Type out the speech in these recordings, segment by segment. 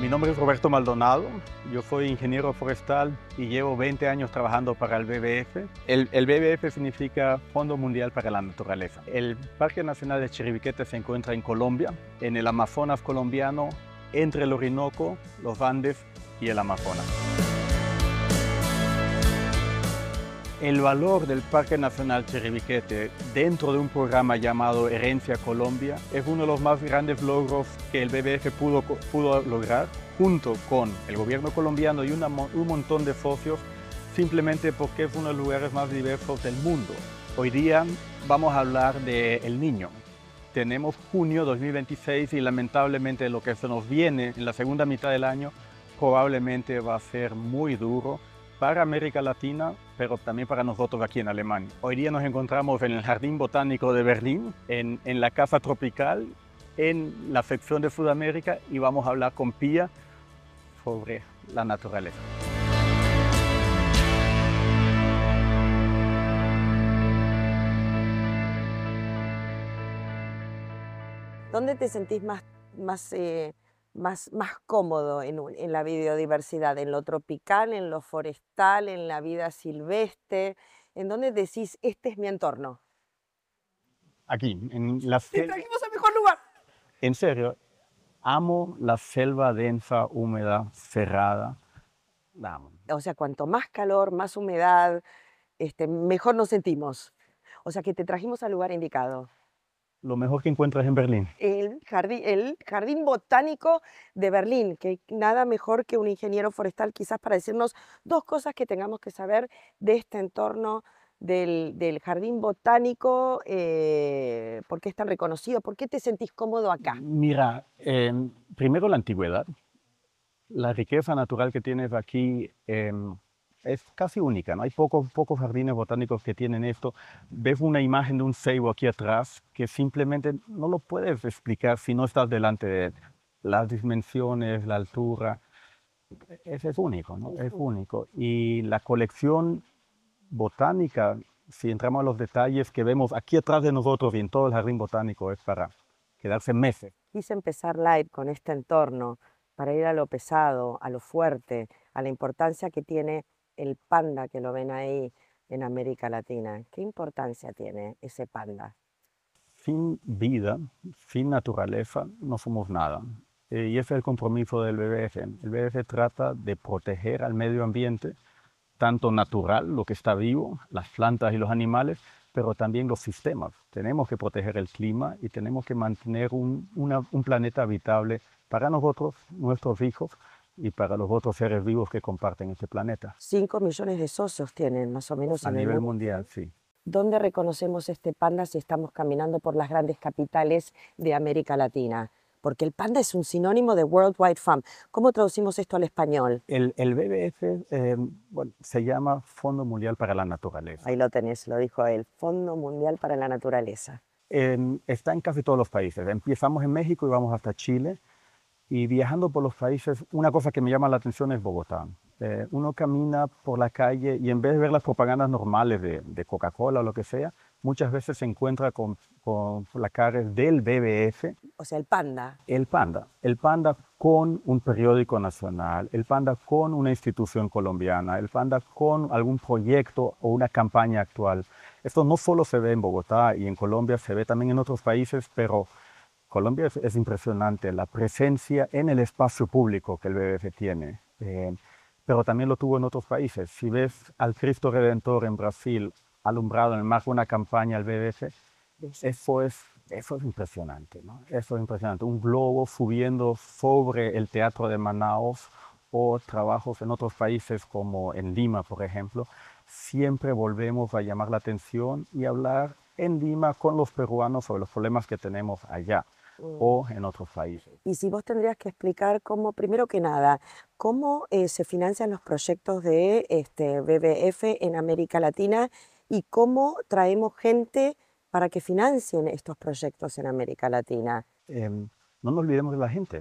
Mi nombre es Roberto Maldonado, yo soy ingeniero forestal y llevo 20 años trabajando para el WWF. El WWF significa Fondo Mundial para la Naturaleza. El Parque Nacional de Chiribiquete se encuentra en Colombia, en el Amazonas colombiano, entre el Orinoco, los Andes y el Amazonas. El valor del Parque Nacional Chiribiquete dentro de un programa llamado Herencia Colombia es uno de los más grandes logros que el WWF pudo lograr junto con el gobierno colombiano y un montón de socios, simplemente porque es uno de los lugares más diversos del mundo. Hoy día vamos a hablar de El Niño. Tenemos junio 2026 y lamentablemente lo que se nos viene en la segunda mitad del año probablemente va a ser muy duro para América Latina, pero también para nosotros aquí en Alemania. Hoy día nos encontramos en el Jardín Botánico de Berlín, en la Casa Tropical, en la sección de Sudamérica, y vamos a hablar con Pía sobre la naturaleza. ¿Dónde te sentís más cómodo en la biodiversidad? ¿En lo tropical, en lo forestal, en la vida silvestre? ¿En dónde decís, este es mi entorno? Aquí, en la ¡Te trajimos al mejor lugar! En serio, amo la selva densa, húmeda, cerrada. La amo. O sea, cuanto más calor, más humedad, mejor nos sentimos. O sea, que te trajimos al lugar indicado. Lo mejor que encuentras en Berlín. El jardín botánico de Berlín, que nada mejor que un ingeniero forestal quizás para decirnos dos cosas que tengamos que saber de este entorno del jardín botánico, por qué es tan reconocido, por qué te sentís cómodo acá. Mira, primero la antigüedad. La riqueza natural que tienes aquí es casi única, ¿no? Hay pocos jardines botánicos que tienen esto. Ves una imagen de un ceibo aquí atrás que simplemente no lo puedes explicar si no estás delante de él. Las dimensiones, la altura, ese es único, ¿no? Es único. Y la colección botánica, si entramos a los detalles que vemos aquí atrás de nosotros y en todo el jardín botánico, es para quedarse meses. Quise empezar light con este entorno para ir a lo pesado, a lo fuerte, a la importancia que tiene el panda que lo ven ahí en América Latina. ¿Qué importancia tiene ese panda? Sin vida, sin naturaleza, no somos nada. Y ese es el compromiso del WWF. El WWF trata de proteger al medio ambiente, tanto natural, lo que está vivo, las plantas y los animales, pero también los sistemas. Tenemos que proteger el clima y tenemos que mantener un planeta habitable para nosotros, nuestros hijos, y para los otros seres vivos que comparten este planeta. 5 millones de socios tienen más o menos A en el nivel mundo. mundial, sí. ¿Dónde reconocemos este panda si estamos caminando por las grandes capitales de América Latina? Porque el panda es un sinónimo de Worldwide Fund. ¿Cómo traducimos esto al español? El WWF bueno, se llama Fondo Mundial para la Naturaleza. Ahí lo tenés, lo dijo él, Fondo Mundial para la Naturaleza. Está en casi todos los países. Empezamos en México y vamos hasta Chile. Y viajando por los países, una cosa que me llama la atención es Bogotá. Uno camina por la calle y en vez de ver las propagandas normales de Coca-Cola o lo que sea, muchas veces se encuentra con placares del WWF. O sea, el panda. El panda con un periódico nacional, el panda con una institución colombiana, el panda con algún proyecto o una campaña actual. Esto no solo se ve en Bogotá y en Colombia, se ve también en otros países, pero Colombia es impresionante la presencia en el espacio público que el WWF tiene, pero también lo tuvo en otros países. Si ves al Cristo Redentor en Brasil alumbrado en el marco de una campaña al WWF, eso es impresionante, ¿no? Eso es impresionante. Un globo subiendo sobre el Teatro de Manaos o trabajos en otros países como en Lima, por ejemplo, siempre volvemos a llamar la atención y hablar en Lima con los peruanos sobre los problemas que tenemos allá o en otros países. Y si vos tendrías que explicar cómo, primero que nada, cómo se financian los proyectos de WWF en América Latina y cómo traemos gente para que financien estos proyectos en América Latina. No nos olvidemos de la gente.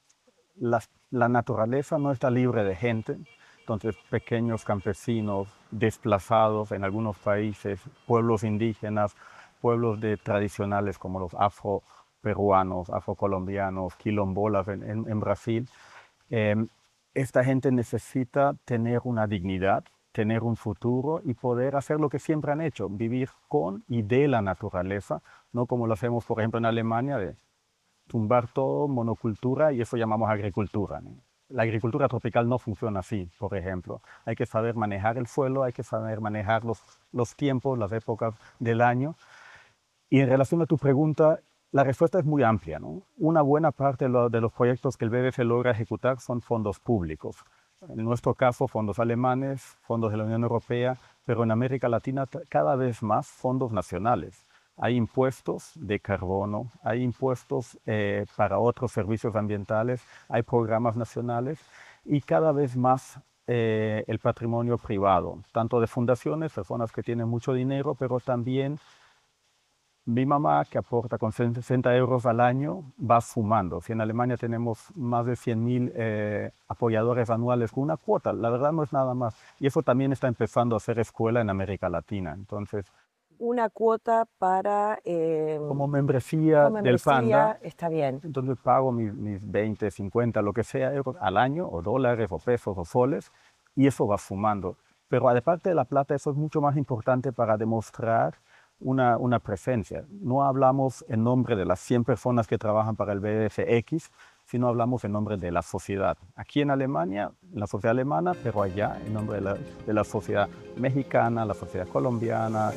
La naturaleza no está libre de gente. Entonces, pequeños campesinos desplazados en algunos países, pueblos indígenas, pueblos tradicionales como los afroperuanos, afrocolombianos, quilombolas en Brasil, Esta gente necesita tener una dignidad, tener un futuro y poder hacer lo que siempre han hecho, vivir con y de la naturaleza, no como lo hacemos, por ejemplo, en Alemania, de tumbar todo, monocultura, y eso llamamos agricultura, ¿no? La agricultura tropical no funciona así, por ejemplo. Hay que saber manejar el suelo, hay que saber manejar los tiempos, las épocas del año. Y en relación a tu pregunta, la respuesta es muy amplia, ¿no? Una buena parte de los proyectos que el BBF logra ejecutar son fondos públicos. En nuestro caso, fondos alemanes, fondos de la Unión Europea, pero en América Latina cada vez más fondos nacionales. Hay impuestos de carbono, hay impuestos para otros servicios ambientales, hay programas nacionales y cada vez más el patrimonio privado, tanto de fundaciones, personas que tienen mucho dinero, pero también mi mamá, que aporta con 60 euros al año, va sumando. Si en Alemania tenemos más de 100.000 apoyadores anuales con una cuota, la verdad no es nada más. Y eso también está empezando a hacer escuela en América Latina. Entonces, Una cuota para como membresía del Panda, membresía, está bien. entonces pago mis 20, 50, lo que sea, euros al año, o dólares, o pesos, o soles, y eso va sumando. Pero aparte de la plata, eso es mucho más importante para demostrar una presencia. No hablamos en nombre de las 100 personas que trabajan para el BFX, sino hablamos en nombre de la sociedad. Aquí en Alemania, la sociedad alemana, pero allá en nombre de la sociedad mexicana, la sociedad colombiana.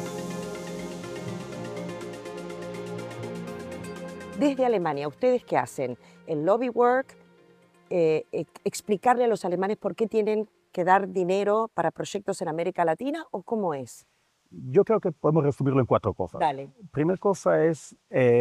Desde Alemania, ¿ustedes qué hacen? ¿El lobby work? ¿Explicarle a los alemanes por qué tienen que dar dinero para proyectos en América Latina o cómo es? Yo creo que podemos resumirlo en 4 cosas. Dale. Primera cosa es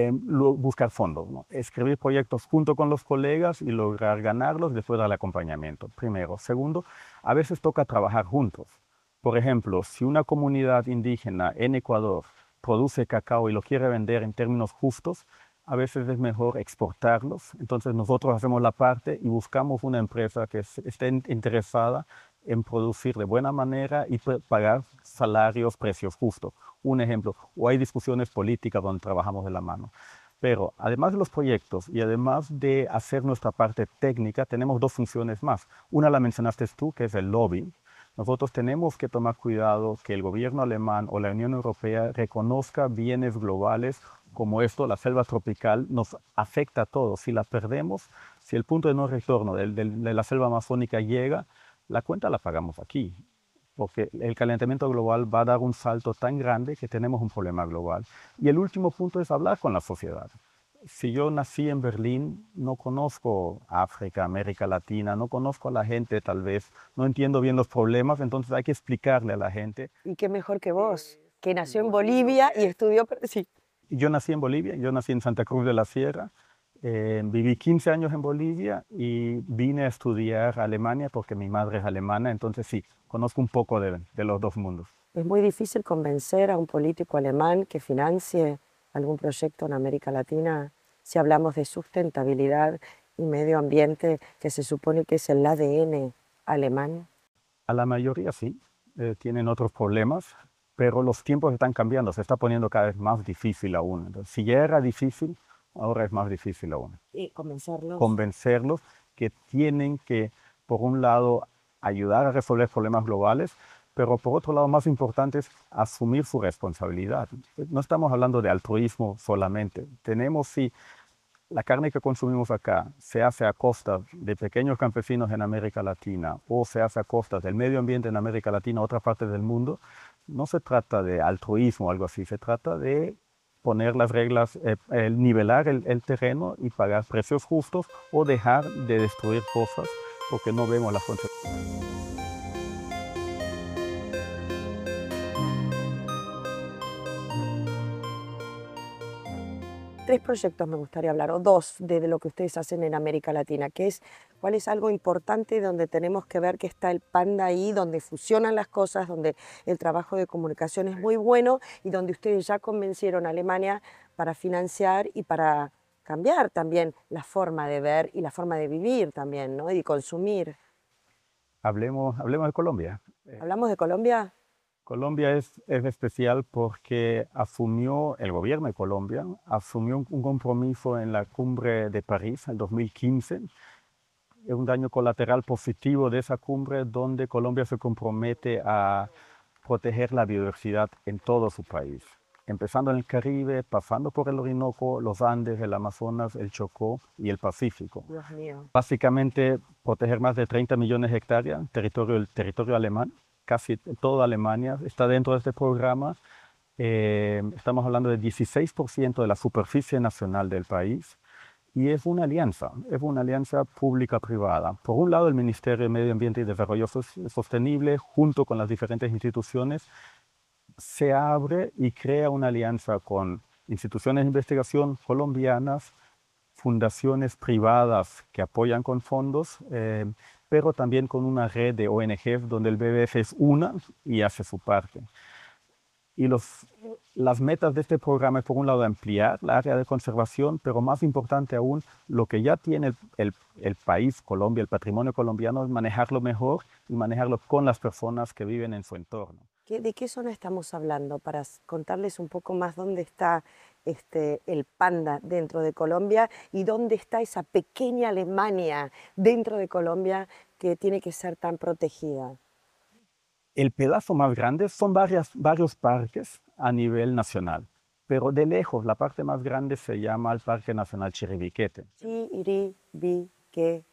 buscar fondos, ¿no? Escribir proyectos junto con los colegas y lograr ganarlos, después dar el acompañamiento. Primero. Segundo, a veces toca trabajar juntos. Por ejemplo, si una comunidad indígena en Ecuador produce cacao y lo quiere vender en términos justos, a veces es mejor exportarlos. Entonces nosotros hacemos la parte y buscamos una empresa que esté interesada en producir de buena manera y pagar salarios, precios justos. Un ejemplo, o hay discusiones políticas donde trabajamos de la mano. Pero además de los proyectos y además de hacer nuestra parte técnica, tenemos 2 funciones más. Una la mencionaste tú, que es el lobby. Nosotros tenemos que tomar cuidado que el gobierno alemán o la Unión Europea reconozca bienes globales como esto, la selva tropical, nos afecta a todos. Si la perdemos, si el punto de no retorno de la selva amazónica llega, la cuenta la pagamos aquí, porque el calentamiento global va a dar un salto tan grande que tenemos un problema global. Y el último punto es hablar con la sociedad. Si yo nací en Berlín, no conozco África, América Latina, no conozco a la gente tal vez, no entiendo bien los problemas, entonces hay que explicarle a la gente. Y qué mejor que vos, que nació en Bolivia y estudió... Sí. Yo nací en Bolivia, yo nací en Santa Cruz de la Sierra, viví 15 años en Bolivia y vine a estudiar Alemania porque mi madre es alemana, entonces sí, conozco un poco de los 2 mundos. Es muy difícil convencer a un político alemán que financie algún proyecto en América Latina si hablamos de sustentabilidad y medio ambiente, que se supone que es el ADN alemán. A la mayoría sí, tienen otros problemas, pero los tiempos están cambiando, se está poniendo cada vez más difícil aún. Entonces, si ya era difícil, ahora es más difícil aún. Y convencerlos. Convencerlos que tienen que, por un lado, ayudar a resolver problemas globales, pero por otro lado, más importante es asumir su responsabilidad. No estamos hablando de altruismo solamente. Tenemos, sí, la carne que consumimos acá se hace a costa de pequeños campesinos en América Latina o se hace a costa del medio ambiente en América Latina o otras partes del mundo. No se trata de altruismo o algo así, se trata de poner las reglas, nivelar el terreno y pagar precios justos o dejar de destruir cosas porque no vemos las consecuencias. 3 proyectos me gustaría hablar, o 2 de lo que ustedes hacen en América Latina, que es cuál es algo importante donde tenemos que ver que está el Panda ahí, donde fusionan las cosas, donde el trabajo de comunicación es muy bueno y donde ustedes ya convencieron a Alemania para financiar y para cambiar también la forma de ver y la forma de vivir también, ¿no? Y consumir. Hablemos de Colombia. ¿Hablamos de Colombia? Colombia es especial porque asumió, el gobierno de Colombia asumió un compromiso en la cumbre de París en 2015 un daño colateral positivo de esa cumbre donde Colombia se compromete a proteger la biodiversidad en todo su país, empezando en el Caribe, pasando por el Orinoco, los Andes, el Amazonas, el Chocó y el Pacífico. Dios mío. Básicamente, proteger más de 30 millones de hectáreas, el territorio alemán, casi toda Alemania está dentro de este programa. Estamos hablando de 16% de la superficie nacional del país. Y es una alianza pública-privada. Por un lado, el Ministerio de Medio Ambiente y Desarrollo Sostenible, junto con las diferentes instituciones, se abre y crea una alianza con instituciones de investigación colombianas, fundaciones privadas que apoyan con fondos, pero también con una red de ONGs donde el WWF es una y hace su parte. Y las metas de este programa es, por un lado, ampliar la área de conservación, pero más importante aún, lo que ya tiene el país, Colombia, el patrimonio colombiano, es manejarlo mejor y manejarlo con las personas que viven en su entorno. ¿De qué zona estamos hablando? Para contarles un poco más dónde está el panda dentro de Colombia y dónde está esa pequeña Alemania dentro de Colombia que tiene que ser tan protegida. El pedazo más grande son varios parques a nivel nacional, pero de lejos la parte más grande se llama el Parque Nacional Chiribiquete. Chiribiquete.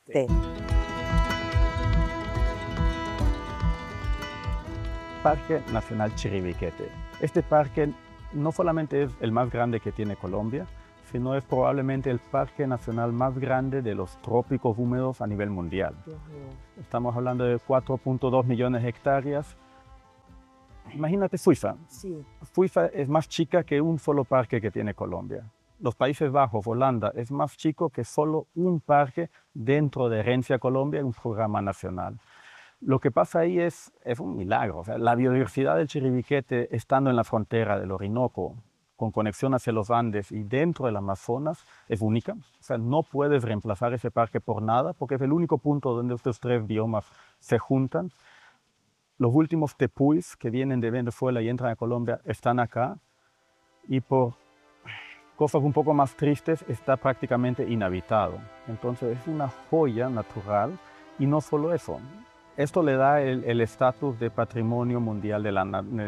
Parque Nacional Chiribiquete. Este parque no solamente es el más grande que tiene Colombia, sino es probablemente el parque nacional más grande de los trópicos húmedos a nivel mundial. Estamos hablando de 4.2 millones de hectáreas. Imagínate Suiza. Sí. Suiza es más chica que un solo parque que tiene Colombia. Los Países Bajos, Holanda, es más chico que solo un parque dentro de Herencia Colombia en un programa nacional. Lo que pasa ahí es un milagro. O sea, la biodiversidad del Chiribiquete, estando en la frontera del Orinoco, con conexión hacia los Andes y dentro del Amazonas, es única. O sea, no puedes reemplazar ese parque por nada, porque es el único punto donde estos tres biomas se juntan. Los últimos tepuis que vienen de Venezuela y entran a Colombia están acá. Y por cosas un poco más tristes, está prácticamente inhabitado. Entonces es una joya natural. Y no solo eso. Esto le da el estatus de Patrimonio Mundial de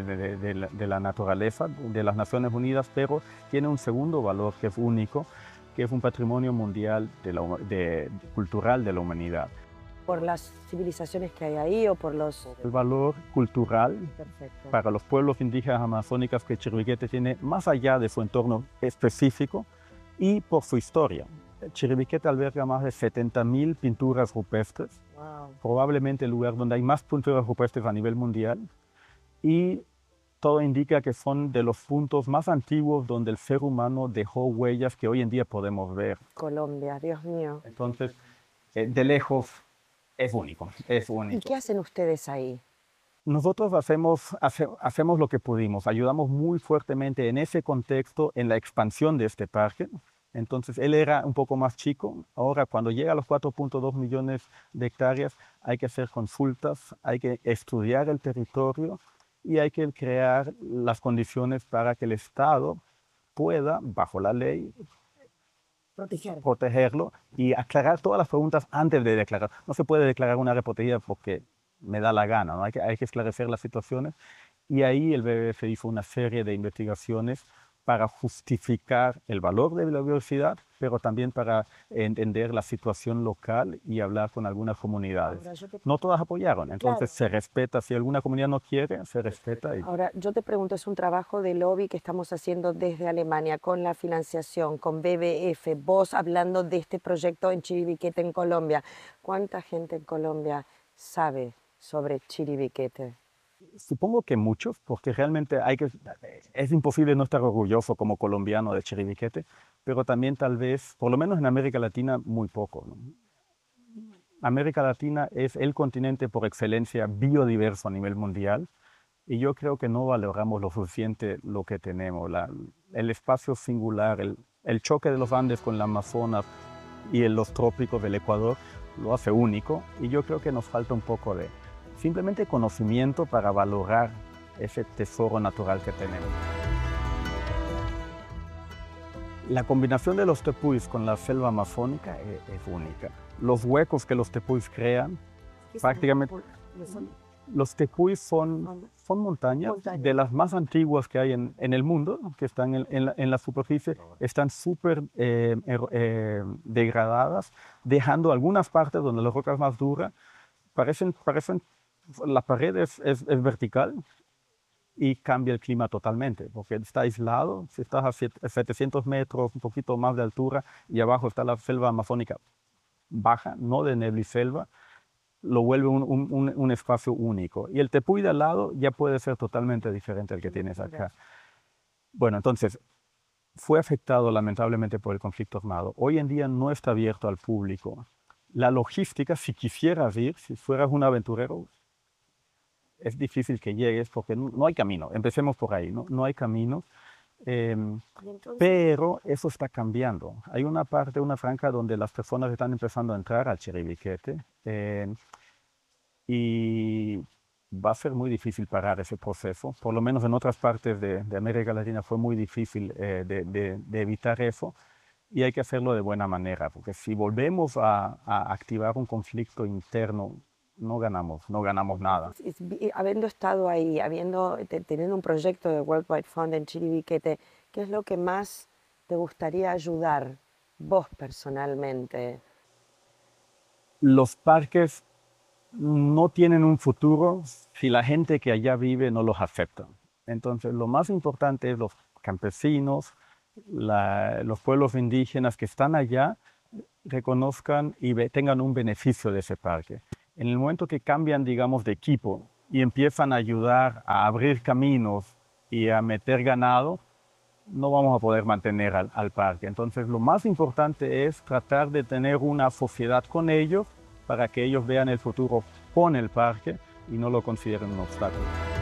la Naturaleza de las Naciones Unidas, pero tiene un segundo valor que es único, que es un Patrimonio Mundial cultural de la humanidad. ¿Por las civilizaciones que hay ahí o por los...? El valor cultural. Perfecto. Para los pueblos indígenas amazónicos que Chiribiquete tiene, más allá de su entorno específico y por su historia. Chiribiquete alberga más de 70.000 pinturas rupestres. Wow. Probablemente el lugar donde hay más pinturas rupestres a nivel mundial, y todo indica que son de los puntos más antiguos donde el ser humano dejó huellas que hoy en día podemos ver. Colombia, Dios mío. Entonces, de lejos, es único, es único. ¿Y qué hacen ustedes ahí? Nosotros hacemos lo que pudimos, ayudamos muy fuertemente en ese contexto, en la expansión de este parque. Entonces, él era un poco más chico. Ahora, cuando llega a los 4.2 millones de hectáreas, hay que hacer consultas, hay que estudiar el territorio y hay que crear las condiciones para que el Estado pueda, bajo la ley, protegerlo y aclarar todas las preguntas antes de declarar. No se puede declarar una área protegida porque me da la gana, ¿no? Hay que esclarecer las situaciones. Y ahí el WWF hizo una serie de investigaciones para justificar el valor de la biodiversidad, pero también para entender la situación local y hablar con algunas comunidades. No todas apoyaron, entonces se respeta. Si alguna comunidad no quiere, se respeta. Ahora, yo te pregunto, es un trabajo de lobby que estamos haciendo desde Alemania, con la financiación, con WWF, vos hablando de este proyecto en Chiribiquete, en Colombia. ¿Cuánta gente en Colombia sabe sobre Chiribiquete? Supongo que muchos, porque realmente es imposible no estar orgulloso como colombiano de Chiribiquete, pero también tal vez, por lo menos en América Latina, muy poco, ¿no? América Latina es el continente por excelencia biodiverso a nivel mundial, y yo creo que no valoramos lo suficiente lo que tenemos. El espacio singular, el choque de los Andes con el Amazonas y los trópicos del Ecuador lo hace único, y yo creo que nos falta un poco de simplemente conocimiento para valorar ese tesoro natural que tenemos. La combinación de los tepuis con la selva amazónica es única. Los huecos que los tepuis crean, prácticamente, los tepuis son montañas de las más antiguas que hay en el mundo, que están en la superficie, están súper degradadas, dejando algunas partes donde la roca es más dura, la pared es vertical y cambia el clima totalmente, porque está aislado. Si estás a 700 metros, un poquito más de altura, y abajo está la selva amazónica baja, no de nebliselva, lo vuelve un espacio único. Y el tepuy de al lado ya puede ser totalmente diferente al que tienes acá. Bueno, entonces, fue afectado lamentablemente por el conflicto armado. Hoy en día no está abierto al público. La logística, si quisieras ir, si fueras un aventurero, es difícil que llegues porque no hay camino. Empecemos por ahí, no hay camino. Pero eso está cambiando. Hay una parte, una franja donde las personas están empezando a entrar al Chiribiquete y va a ser muy difícil parar ese proceso. Por lo menos en otras partes de América Latina fue muy difícil de evitar eso, y hay que hacerlo de buena manera, porque si volvemos a activar un conflicto interno, no ganamos nada. Habiendo estado ahí, teniendo un proyecto de World Wide Fund en Chiribiquete, ¿qué es lo que más te gustaría ayudar vos personalmente? Los parques no tienen un futuro si la gente que allá vive no los acepta. Entonces, lo más importante es los campesinos, los pueblos indígenas que están allá, reconozcan y tengan un beneficio de ese parque. En el momento que cambian, digamos, de equipo y empiezan a ayudar a abrir caminos y a meter ganado, no vamos a poder mantener al parque. Entonces, lo más importante es tratar de tener una sociedad con ellos para que ellos vean el futuro con el parque y no lo consideren un obstáculo.